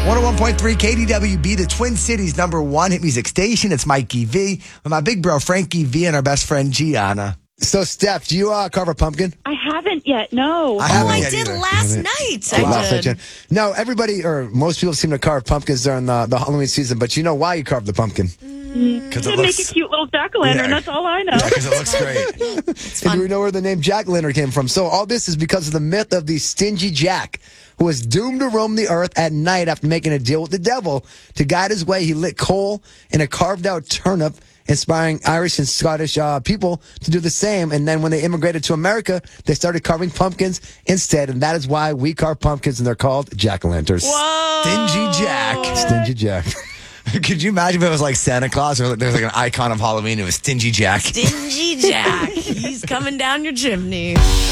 101.3 KDWB, the Twin Cities #1 hit music station. It's Mikey V with my big bro Frankie V and our best friend Gianna. So, Steph, do you carve a pumpkin? I haven't yet, no. haven't I yet did either. last night. Last I night, did. Jen. No, everybody or most people seem to carve pumpkins during the Halloween season, but you know why you carve the pumpkin? Because To make a cute little jack-o'-lantern, Yeah. that's all I know. it looks great. It's And do we fun. know where the name jack-o'-lantern came from? So all this is because of the myth of the stingy Jack, who was doomed to roam the earth at night after making a deal with the devil. To guide his way, he lit coal in a carved-out turnip, inspiring Irish and Scottish people to do the same. And then when they immigrated to America, they started carving pumpkins instead. And that is why we carve pumpkins, and they're called jack-o'-lanterns. Whoa. Stingy Jack. Stingy Jack. Could you imagine if it was like Santa Claus or there was like an icon of Halloween? It was Stingy Jack. Stingy Jack. He's coming down your chimney.